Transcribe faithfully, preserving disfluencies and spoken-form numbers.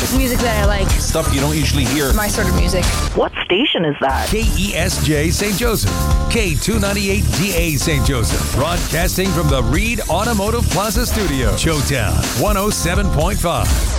Just music that I like. Stuff you don't usually hear. My sort of music. What station is that? K E S J Saint Joseph. K two ninety-eight D A Saint Joseph. Broadcasting from the Reed Automotive Plaza Studio. Showtown one oh seven point five.